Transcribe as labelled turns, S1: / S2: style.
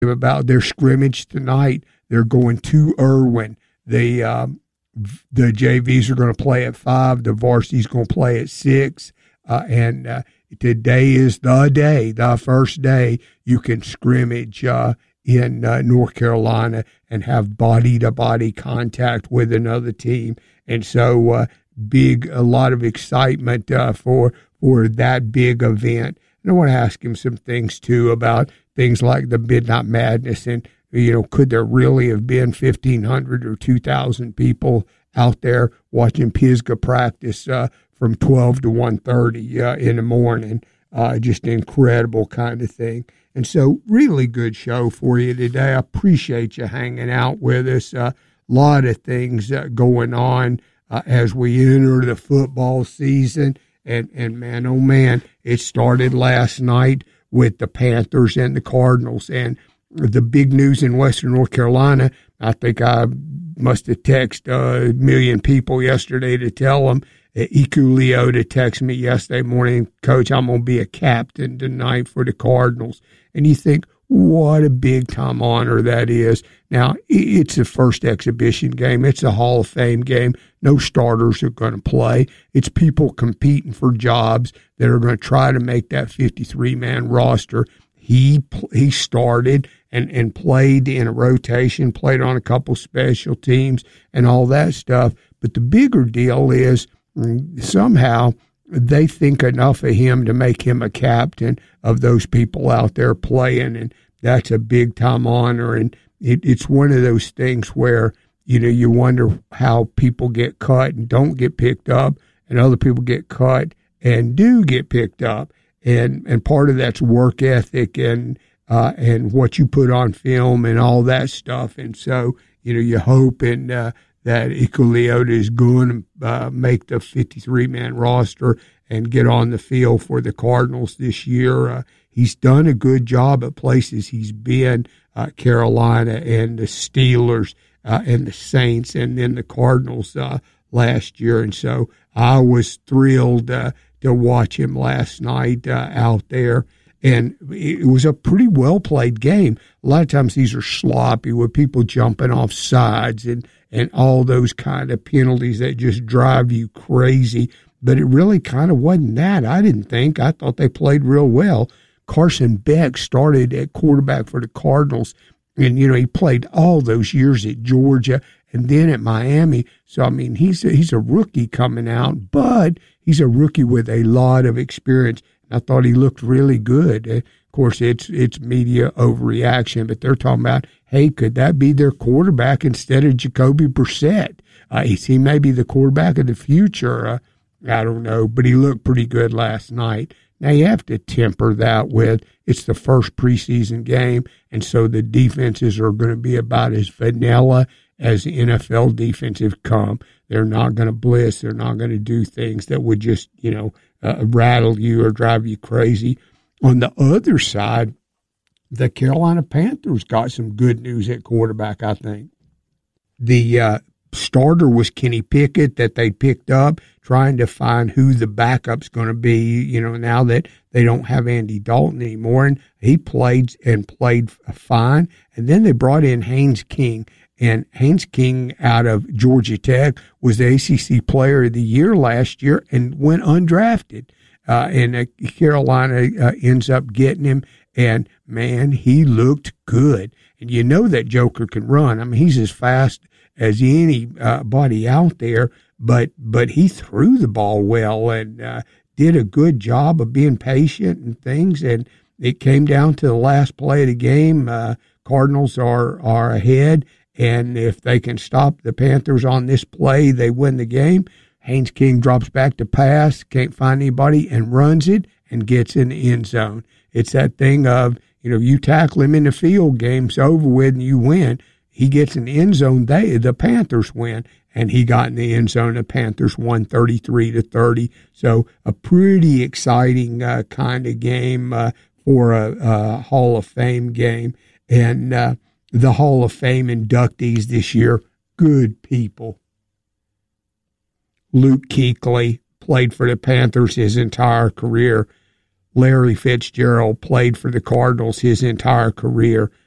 S1: about their scrimmage tonight. They're going to Irwin. The JVs are going to play at 5. The varsity's going to play at 6. And today is the first day you can scrimmage in North Carolina and have body-to-body contact with another team. And so a lot of excitement for that big event. And I want to ask him some things, too, about things like the Midnight Madness and, could there really have been 1,500 or 2,000 people out there watching Pisgah practice from 12 to 1:30 in the morning? Just an incredible kind of thing. And so really good show for you today. I appreciate you hanging out with us. A lot of things going on as we enter the football season. And man, oh man, it started last night with the Panthers and the Cardinals. And the big news in Western North Carolina, I think I must have texted a million people yesterday to tell them. Iku Leota texted me yesterday morning, Coach, I'm going to be a captain tonight for the Cardinals. And you think, what a big-time honor that is. Now, it's the first exhibition game. It's a Hall of Fame game. No starters are going to play. It's people competing for jobs that are going to try to make that 53-man roster. He started and played in a rotation, played on a couple special teams and all that stuff. But the bigger deal is somehow they think enough of him to make him a captain of those people out there playing, and that's a big-time honor. And it's one of those things where, you wonder how people get cut and don't get picked up, and other people get cut and do get picked up. And part of that's work ethic and what you put on film and all that stuff. And so, you hope that Iku Leota is going to make the 53-man roster and get on the field for the Cardinals this year. He's done a good job at places he's been, Carolina and the Steelers and the Saints and then the Cardinals last year. And so I was thrilled to watch him last night out there. And it was a pretty well-played game. A lot of times these are sloppy with people jumping off sides and all those kind of penalties that just drive you crazy. But it really kind of wasn't that, I didn't think. I thought they played real well. Carson Beck started at quarterback for the Cardinals. And, he played all those years at Georgia and then at Miami. So, I mean, he's a rookie coming out, but he's a rookie with a lot of experience. I thought he looked really good. Of course, it's media overreaction, but they're talking about, hey, could that be their quarterback instead of Jacoby Brissett? He may be the quarterback of the future. I don't know, but he looked pretty good last night. Now, you have to temper that with it's the first preseason game, and so the defenses are going to be about as vanilla as the NFL defenses come. They're not going to blitz. They're not going to do things that would just, rattle you or drive you crazy. On the other side, the Carolina Panthers got some good news at quarterback, I think. The starter was Kenny Pickett that they picked up, trying to find who the backup's going to be, now that they don't have Andy Dalton anymore. And he played fine. And then they brought in Haynes King. And Haynes King out of Georgia Tech was the ACC Player of the Year last year and went undrafted. And Carolina ends up getting him. And, man, he looked good. And that Joker can run. I mean, he's as fast as anybody out there. But he threw the ball well and did a good job of being patient and things. And it came down to the last play of the game. Cardinals are ahead. And if they can stop the Panthers on this play, they win the game. Haynes King drops back to pass, can't find anybody, and runs it and gets in the end zone. It's that thing of, you tackle him in the field, game's over with and you win. He gets in the end zone, the Panthers win. And he got in the end zone. The Panthers won 33-30. So a pretty exciting kind of game for a Hall of Fame game. And the Hall of Fame inductees this year, good people. Luke Kuechly played for the Panthers his entire career. Larry Fitzgerald played for the Cardinals his entire career.